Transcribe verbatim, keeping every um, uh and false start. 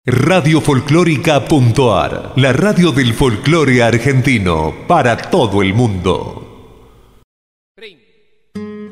Radio Folclórica punto a r, la radio del folclore argentino para todo el mundo.